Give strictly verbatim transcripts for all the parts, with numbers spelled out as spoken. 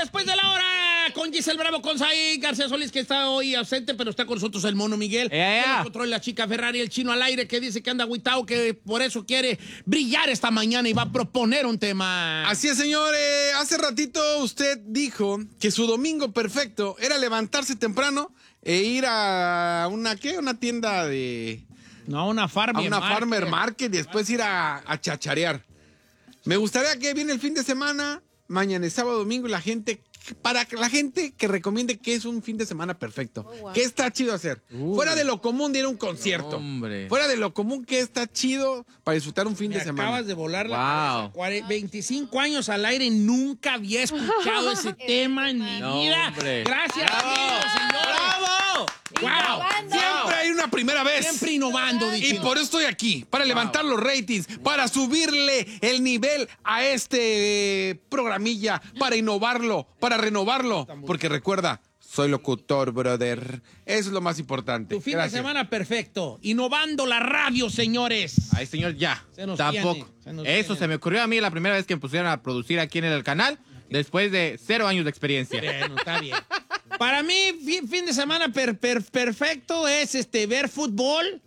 después de la hora con Giselle Bravo, con Said García Solís, que está hoy ausente, pero está con nosotros el Mono Miguel. Yeah, yeah. El control, la chica Ferrari, el Chino al aire, que dice que anda agüitado, que por eso quiere brillar esta mañana y va a proponer un tema. Así es, señor. Eh, hace ratito usted dijo que su domingo perfecto era levantarse temprano e ir a una, ¿qué? Una tienda de... No, una farmer A una market. farmer market y después ir a, a chacharear. Me gustaría que viene el fin de semana, mañana es sábado, domingo, y la gente, para que la gente que recomiende que es un fin de semana perfecto. Oh, wow. ¿Qué está chido hacer? Uh. Fuera de lo común de ir a un concierto. Hombre. Fuera de lo común, ¿qué está chido para disfrutar un fin Me de semana? acabas de volar la Wow. cabeza. Cuare- veinticinco años al aire, nunca había escuchado ese tema en mi No, vida. hombre. Gracias, ¡Bravo! amigos, señores. ¡Bravo! ¡Wow! Innovando. Siempre hay una primera vez. Siempre innovando, Y dije. por eso estoy aquí, para levantar los ratings, para subirle el nivel a este eh, programilla, para innovarlo, para renovarlo. Porque recuerda, soy locutor, brother. Eso es lo más importante. Tu fin Gracias. de semana perfecto. Innovando la radio, señores. Ay, señor, ya. Se nos Tampoco. tiene, se nos Eso tiene. se me ocurrió a mí la primera vez que me pusieron a producir aquí en el canal, después de cero años de experiencia. Bueno, está bien. Para mí, fin, fin de semana per- per- perfecto es este ver fútbol.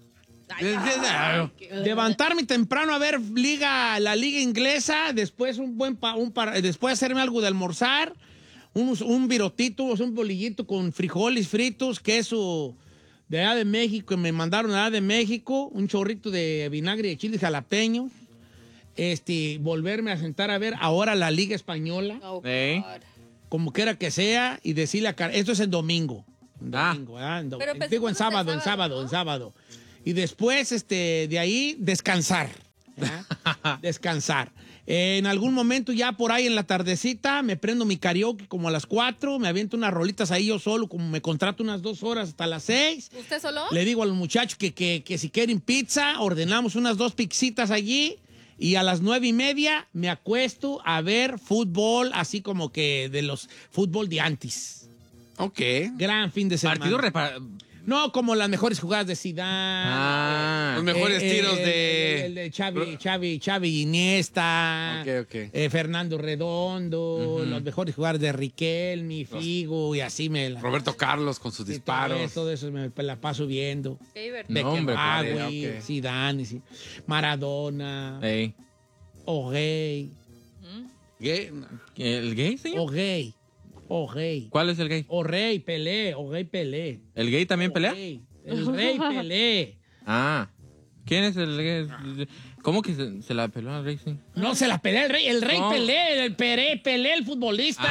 Levantarme temprano a ver liga, la liga inglesa, después un buen pa- un par- después hacerme algo de almorzar, un, un virotito, un bolillito con frijoles fritos, queso de allá de México, que me mandaron de allá de México, un chorrito de vinagre de chiles jalapeños, este, volverme a sentar a ver ahora la liga española, Oh, ¿Eh? God. como quiera que sea, y decirle a Car- esto es el domingo. Ah. Domingo, ¿verdad? En do- Pero digo en pensemos sábado, el en sábado, sábado, ¿no? en sábado. Y después, este, de ahí, descansar. ¿verdad? Descansar. Eh, en algún momento, ya por ahí en la tardecita, me prendo mi karaoke como a las cuatro, me aviento unas rolitas ahí yo solo, como me contrato unas dos horas hasta las seis. ¿Usted solo? Le digo a los muchachos que, que, que si quieren pizza, ordenamos unas dos pixitas allí. Y a las nueve y media me acuesto a ver fútbol, así como que de los fútbol de antes. Ok. Gran fin de semana. Partido repara... No, como las mejores jugadas de Zidane. Ah. Los mejores tiros de- El, el de Xavi, Xavi, Xavi Iniesta. Ok, ok. eh, Fernando Redondo. Ujú. Los mejores jugadores de Riquelme, Figo y así me la... Roberto Carlos con sus Sí, disparos. Todo eso, todo eso me la paso viendo. Qué divertido. No, hombre, Beckenbauer, padre, ok. Zidane, sí. Maradona, Ey. O'Gay, ¿Qué? ¿El gay, señor? O'Gay, O'Gay, ¿Cuál es el gay? O'Rey, Pelé, O'Gay, Pelé. ¿El gay también pelea? O'Gay, el rey Pelé. Ah. ¿Quién es el gay? ¿Cómo que se, se la peló al Racing? No, se la pelea el rey, el rey No. Pelé, el Peré, Pelé, el futbolista.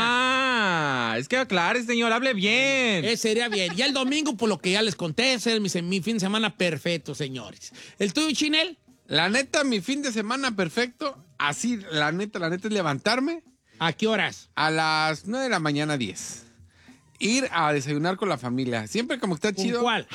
Ah, es que aclare, señor, hable bien. Ese sería bien. Ya el domingo, por lo que ya les conté, ese es mi, mi fin de semana perfecto, señores. ¿El tuyo, Chinel? La neta, mi fin de semana perfecto, así, la neta, la neta es levantarme ¿A qué horas? a las nueve de la mañana, diez. Ir a desayunar con la familia. Siempre como que está ¿Con chido. cuál?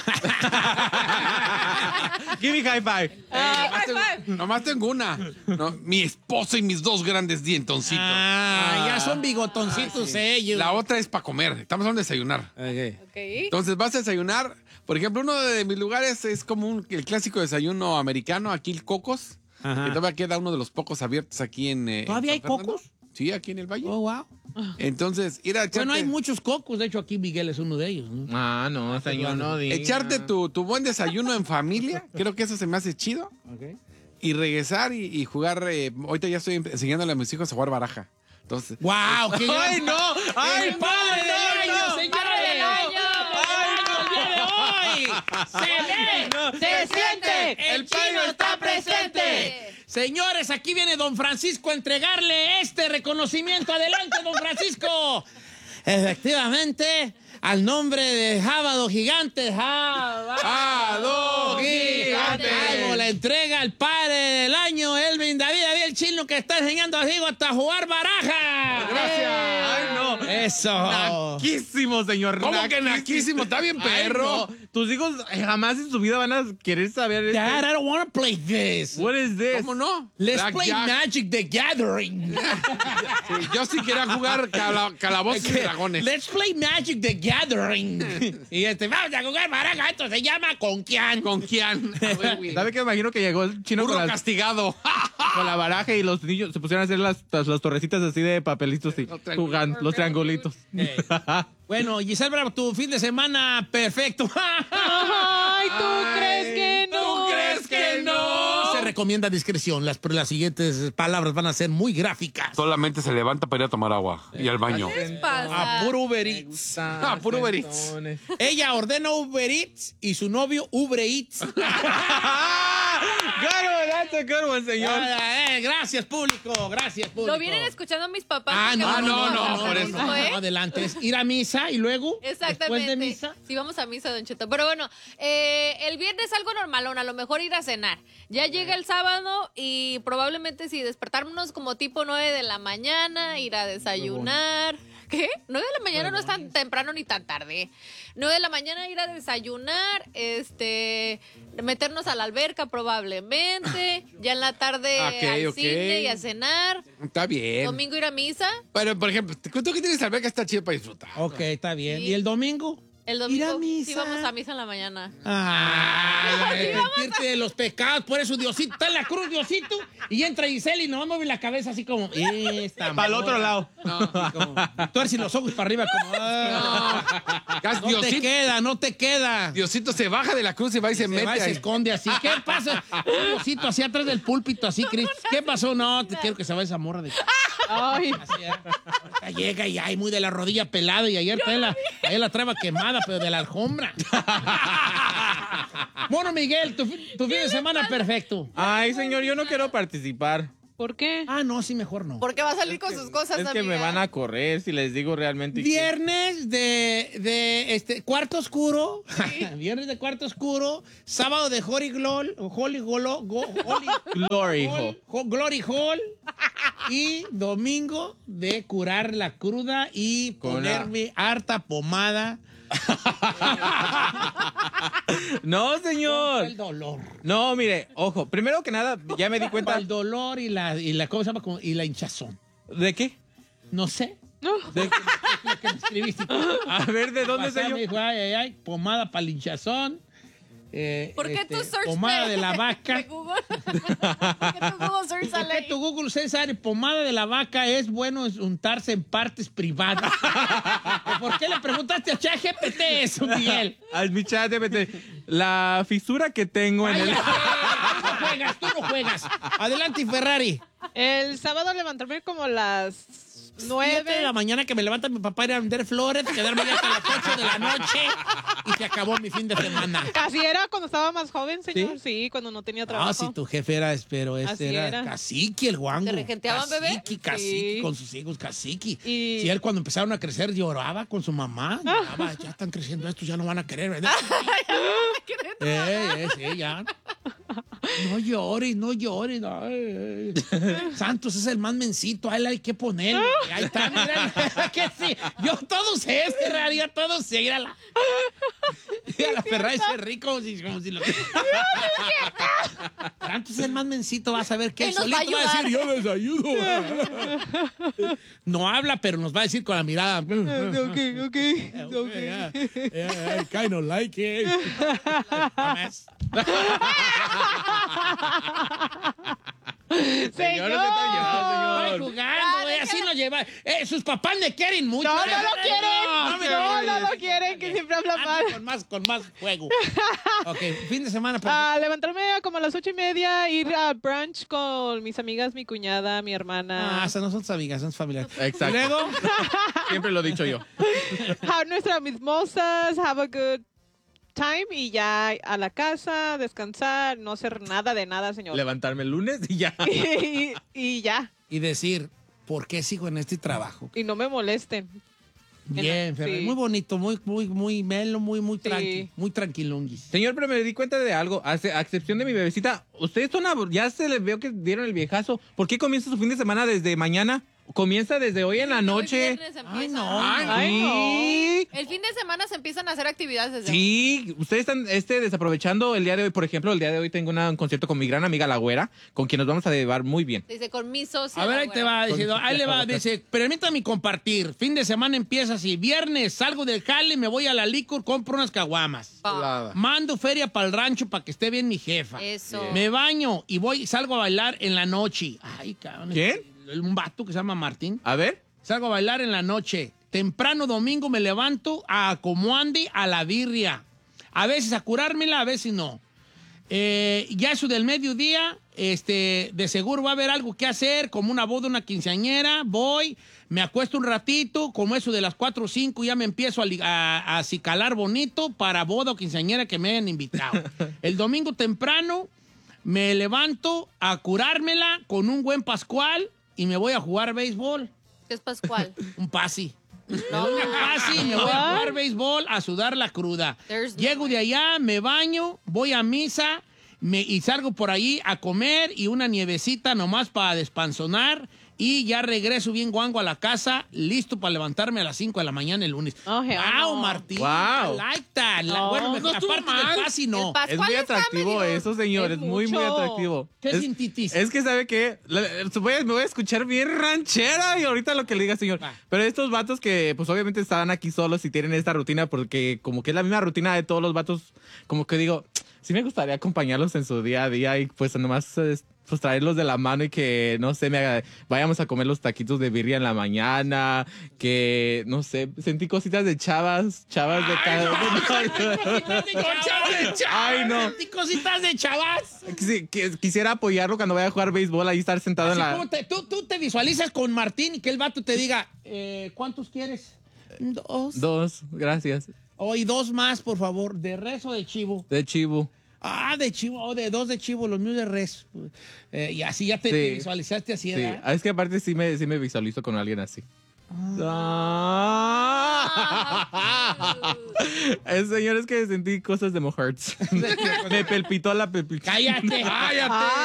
Give me high five. Ah, Nomás high tengo, five. nomás tengo una. No, mi esposa y mis dos grandes dientoncitos. Ah, ya son bigotoncitos ellos. La otra es para comer. Estamos hablando de desayunar. Ok. Entonces vas a desayunar. Por ejemplo, uno de mis lugares es como un- el clásico desayuno americano, aquí el Cocos. Ajá. Que todavía queda uno de los pocos abiertos aquí en. eh, ¿Todavía en hay San Fernando. Cocos? Sí, aquí en el Valle. Oh, wow. Entonces, ir a echarte, Bueno, hay muchos cocos. De hecho, aquí Miguel es uno de ellos, ¿no? Ah, no, señor, no diga. echarte tu, tu buen desayuno en familia. Creo que eso se me hace chido. Y regresar y, y jugar. eh, ahorita ya estoy enseñándole a mis hijos a jugar baraja. Entonces, ¡Wow! ¡Qué gran- ¡Ay, no! ¡Ay, ¡El padre del no, año, no! señores! ¡Padre del año! ¡Padre del año el día de hoy! ¡Se ve! ¡Se siente! ¡El chino está presente! Señores, aquí viene don Francisco a entregarle este reconocimiento. ¡Adelante, don Francisco! Efectivamente, al nombre de Jábado Gigante, Jábado Gigante. Algo le entrega al padre del año, Elvin David, David el chino, que está enseñando a Higo hasta jugar baraja. Gracias. ¡Ay, no! Eso. Naquísimo, señor. ¿cómo que naquísimo? Está bien, Ay, perro. no. Tus hijos jamás en su vida van a querer saber esto. Dad, I don't want to play this. What is this? ¿Cómo no? Let's Blackjack. play Magic the Gathering. Sí, yo sí quería jugar cala- calabozos y dragones. Let's play Magic the Gathering. Y este, vamos a jugar baraja. Esto se llama Con quién. ¿Con quién? A ver, güey. ¿Sabe qué? Me imagino que llegó el chino Burro con las, castigado. con la baraja y los niños se pusieron a hacer las, las, las torrecitas así de papelitos y jugando, los triangulitos. Hey. Bueno, Giselle Bravo, tu fin de semana perfecto. Ay, ¿tú Ay, crees que no? ¿Tú crees que no? Se recomienda discreción. Las, las siguientes palabras van a ser muy gráficas. Solamente se levanta para ir a tomar agua y al baño. ¿Qué les pasa? A puro Uber Eats. Ah, puro Uber Eats. Ella ordena Uber Eats y su novio Uber Eats. Claro, that's a good one, señor. Eh, gracias, público. Gracias, público. Lo vienen escuchando mis papás. Ah, porque no, vamos no, a no, hacer por lo eso. mismo, ¿eh? No, adelante. Es ir a misa y luego, Exactamente. después de misa. Sí, vamos a misa, Don Cheto. Pero bueno, eh, el viernes algo normalón, a lo mejor ir a cenar. Ya llega el sábado y probablemente si despertarnos como tipo nueve de la mañana, ir a desayunar. ¿Qué? nueve de la mañana no es tan temprano ni tan tarde. nueve de la mañana ir a desayunar, este, meternos a la alberca probablemente, ya en la tarde Ok, al ok. cine y a cenar. Está bien. Domingo ir a misa. Pero, por ejemplo, tú que tienes alberca está chido para disfrutar. Ok, está bien. Sí. ¿Y el domingo? El Ir a domingo misa. sí vamos a misa en la mañana. Ay, arrepentirte de los pecados. Por eso Diosito está en la cruz, Diosito. Y entra Giselle y nomás mueve la cabeza así como. Esta Para el morra. otro lado. No, como, tuerce los ojos para arriba como. ah, Gas- no te Diosito, queda, no te queda. Diosito se baja de la cruz y va y se, Se mete va y se ahí. esconde así. ¿Qué pasa? Diosito así atrás del púlpito, así, Cris. ¿Qué pasó? No, te quiero que se vaya esa morra de. Ay, Así, ¿eh? Ahorita llega y ay, muy de la rodilla pelada. Y ayer te la, ayer la traba quemada, pero de la alfombra. Bueno, Miguel, tu, fi- tu fin de semana perfecto. Ay, señor, yo no quiero participar. ¿por qué? Ah, no, sí, mejor no. Porque va a salir con sus cosas, Es que me amiga. van a correr si les digo realmente. que- Viernes de, de este cuarto oscuro. Viernes de cuarto oscuro. Sábado de Holy Glol, Holy Golo, Go- Holy Glory, Hall, hijo. Ho- Glory Hall. Y domingo de curar la cruda y Con ponerme harta pomada. No, El señor. dolor. No, mire, ojo. Primero que nada, ya me di cuenta. El dolor y la, y la, ¿cómo se llama? Como- Y la hinchazón. ¿De qué? No sé. ¿De- Lo que me escribiste. A ver, ¿de dónde Pasaba, sé yo? me dijo, ay, ay, ay, pomada para el hinchazón. Eh, ¿Por qué este, tu search pomada de, de la de vaca. Google? ¿Por qué tu Google search ¿Por sale qué ahí? tu Google César, pomada de la vaca es bueno untarse en partes privadas? ¿Por qué le preguntaste a ChatGPT eso, Miguel? Al mi chat de B T. La fisura que tengo en el. Cállate, tú no juegas, tú no juegas. Adelante, Ferrari. El sábado levantarme como a las Nueve de la nueve. mañana que me levanta mi papá ir a vender flores, quedarme ahí hasta las ocho de la noche y se acabó mi fin de semana. Así era cuando estaba más joven, señor. Sí, cuando no tenía trabajo. Ah, si tu jefe era, pero este Así era, era. cacique, el guango. ¿Te regenteaban, bebé? Cacique, cacique, Sí. con sus hijos, cacique. Y- Si él cuando empezaron a crecer lloraba con su mamá, lloraba, ya están creciendo estos, ya no van a querer, ¿verdad? eh, eh, sí, ya. No llores, no llores. No, eh, eh. Santos es el más mencito, a él hay que ponerlo. Ahí está, mira, que sí. Yo todo sé, Ferrari, yo todo sé, mírala. Mira, la Ferrari se ríe como si, como si lo... Santos es el más mencito, vas a ver que Él él nos va a solito va a decir, ayudar. yo les ayudo. No habla, pero nos va a decir con la mirada. Ok, ok. Yeah, yeah, I kind of like it. Señor. no se está llevando, Estoy señor. jugando, güey, así nos lleva. Eh, sus papás le quieren mucho. No, no ¿eh? lo quieren. No, me- No, no lo quieren, que siempre habla Ah, mal. Con más, con más juego. Ok, fin de semana. pues, Ah, levantarme como a las ocho y media, ir a brunch con mis amigas, mi cuñada, mi hermana. Ah, esas no son tus amigas, son familiares. Exacto. Y luego, Siempre lo he dicho yo. Have nuestras mimosas, have a good time y ya a la casa, descansar, no hacer nada de nada, señor. Levantarme el lunes y ya. y, y ya, y decir, ¿por qué sigo en este trabajo? y no me molesten. Bien, Sí. Ferrari, muy bonito, muy, muy, muy melo, muy, muy Sí. tranqui, muy tranquilonguis. Señor, pero me di cuenta de algo. A a excepción de mi bebecita, ustedes son abur- ya se les veo que dieron el viejazo. ¿Por qué comienza su fin de semana desde mañana? comienza desde hoy en la Desde hoy noche. viernes empieza. Ay, no. Ay, sí. El fin de semana se empiezan a hacer actividades desde Sí, ustedes están este, desaprovechando el día de hoy. Por ejemplo, el día de hoy tengo una- un concierto con mi gran amiga La Güera, con quien nos vamos a llevar muy bien. Dice, con mi socio. A ver, la ahí te güera. va, dice, ahí le va, dice, permítame compartir. Fin de semana empieza así. Viernes salgo del jale, me voy a la licor, compro unas caguamas. Pa. Mando feria para el rancho para que esté bien mi jefa. Eso. Me baño y voy, salgo a bailar en la noche. Ay, cabrón. ¿Quién? Un vato que se llama Martín. A ver. Salgo a bailar en la noche. Temprano domingo me levanto a como ande a la birria. A veces a curármela, a veces no. Eh, ya eso del mediodía, este, de seguro va a haber algo que hacer, como una boda, una quinceañera. Voy, me acuesto un ratito, como eso de las cuatro o cinco, ya me empiezo a, li- a, a acicalar bonito para boda o quinceañera que me hayan invitado. El domingo temprano me levanto a curármela con un buen pascual y me voy a jugar béisbol. ¿Qué es Pascual? Un pasi. Me doy un pasi, me voy a jugar béisbol, a sudar la cruda. There's no Llego way. de allá, me baño, voy a misa me, y salgo por ahí a comer y una nievecita nomás para despanzonar. Y ya regreso bien guango a la casa, listo para levantarme a las cinco de la mañana el lunes. Oh, hell wow, no. Martín. Wow. I like that. La- No, bueno, no mejor, estuvo aparte mal. del pasi, no. El Pascual Es muy está atractivo medio- eso, señor. Es Es muy, muy mucho. atractivo. ¿Qué es, sintitis? es que, ¿sabe qué? La- voy a- Me voy a escuchar bien ranchera y ahorita lo que le diga, señor. Va. Pero estos vatos que, pues, obviamente estaban aquí solos y tienen esta rutina porque como que es la misma rutina de todos los vatos, como que digo, sí me gustaría acompañarlos en su día a día y pues nomás... eh, pues traerlos de la mano y que, no sé, me haga- vayamos a comer los taquitos de birria en la mañana, que, no sé, sentí cositas de chavas, chavas de cada... Cositas de chavas. Ay, no. Sentí cositas de chavas. Quisi- que- Quisiera apoyarlo cuando vaya a jugar béisbol, ahí estar sentado Así en la... como te- tú, tú te visualizas con Martín y que el vato te diga, eh, ¿cuántos quieres? Dos. Dos, gracias. Oh, y dos más, por favor, de res o de chivo. De chivo. Ah, de chivo, oh, de dos de chivo, los míos de res. Eh, y así ya te, Sí. te visualizaste así, Sí, ¿verdad? es que aparte sí me, sí me visualizo con alguien así. Ah. El señor, es que sentí cosas de Mohearts. Me palpitó la pepita. Cállate. ¡Cállate!